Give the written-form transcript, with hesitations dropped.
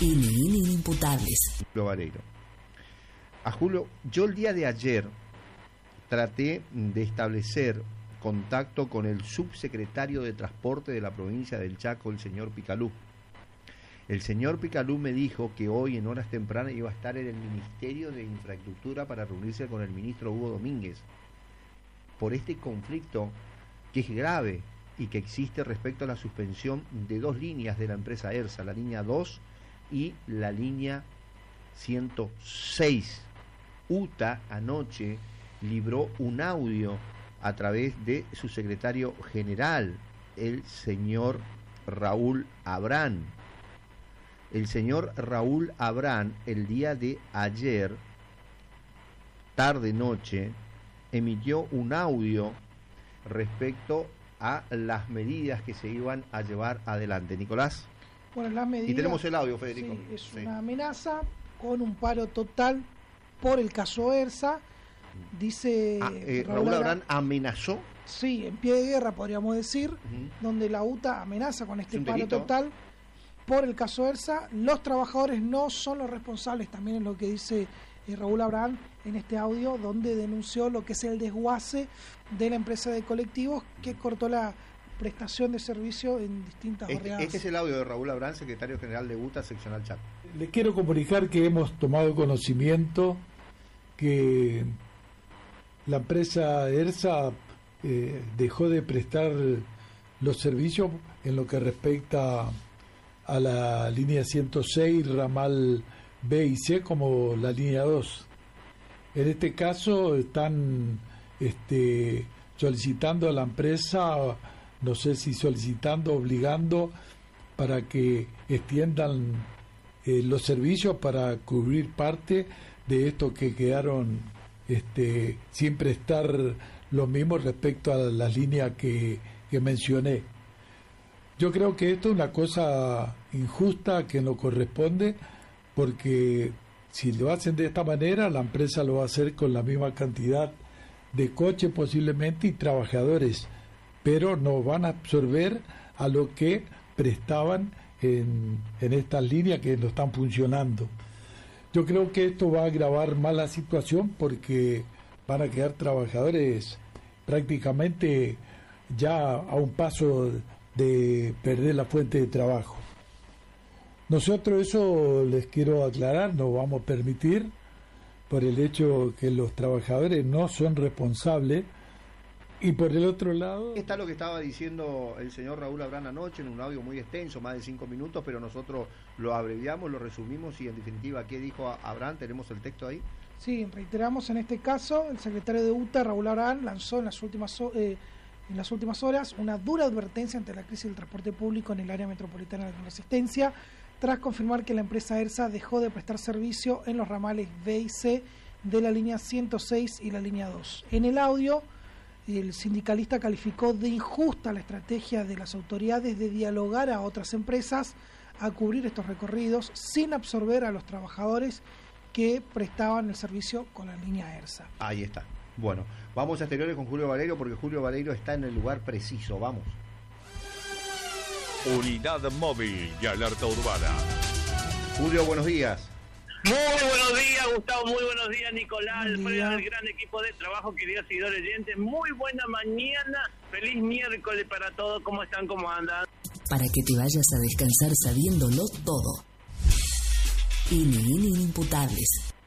Inimputables. Julio Vareiro. A Julio, yo el día de ayer traté de establecer contacto con el subsecretario de Transporte de la provincia del Chaco, el señor Picalú. El señor Picalú me dijo que hoy en horas tempranas iba a estar en el Ministerio de Infraestructura para reunirse con el ministro Hugo Domínguez por este conflicto que es grave y que existe respecto a la suspensión de 2 líneas de la empresa ERSA, la línea 2 y la línea 106. UTA anoche libró un audio a través de su secretario general, el señor Raúl Abrán. El señor Raúl Abrán, el día de ayer, tarde-noche, emitió un audio respecto a las medidas que se iban a llevar adelante. Nicolás. Bueno, las medidas... Y tenemos el audio, Federico. Sí, es una amenaza con un paro total por el caso ERSA. Dice Raúl Abrán amenazó. Sí, en pie de guerra podríamos decir, donde la UTA amenaza con este paro total por el caso ERSA. Los trabajadores no son los responsables, también es lo que dice Raúl Abrán en este audio, donde denunció lo que es el desguace de la empresa de colectivos que cortó la prestación de servicio en distintas barriadas. Este es el audio de Raúl Abrán, secretario general de UTA seccional Chaco. Les quiero comunicar que hemos tomado conocimiento que la empresa ERSA dejó de prestar los servicios en lo que respecta a la línea 106, ramal B y C, como la línea 2. En este caso están solicitando a la empresa, no sé si solicitando, obligando, para que extiendan los servicios para cubrir parte de estos que quedaron sin prestar lo mismo respecto a las líneas que mencioné. Yo creo que esto es una cosa injusta que no corresponde, porque si lo hacen de esta manera, la empresa lo va a hacer con la misma cantidad de coches posiblemente y trabajadores, pero no van a absorber a lo que prestaban en estas líneas que no están funcionando. Yo creo que esto va a agravar más la situación, porque van a quedar trabajadores prácticamente ya a un paso de perder la fuente de trabajo. Nosotros, eso les quiero aclarar, no vamos a permitir, por el hecho que los trabajadores no son responsables. Y por el otro lado... Está lo que estaba diciendo el señor Raúl Abrán anoche en un audio muy extenso, más de 5 minutos, pero nosotros lo abreviamos, lo resumimos y en definitiva, ¿qué dijo Abrán? ¿Tenemos el texto ahí? Sí, reiteramos en este caso, el secretario de UTA, Raúl Abrán, lanzó en las últimas horas una dura advertencia ante la crisis del transporte público en el área metropolitana de la Resistencia, tras confirmar que la empresa ERSA dejó de prestar servicio en los ramales B y C de la línea 106 y la línea 2. En el audio, el sindicalista calificó de injusta la estrategia de las autoridades de dialogar a otras empresas a cubrir estos recorridos sin absorber a los trabajadores que prestaban el servicio con la línea ERSA. Ahí está. Bueno, vamos a exteriores con Julio Vareiro, porque Julio Vareiro está en el lugar preciso. Vamos. Unidad móvil y alerta urbana. Julio, buenos días. Muy buenos días, Gustavo, muy buenos días, Nicolás, el gran equipo de trabajo, queridos seguidores oyentes, muy buena mañana, feliz miércoles para todos, ¿cómo están, cómo andan? Para que te vayas a descansar sabiéndolo todo. Inimputables.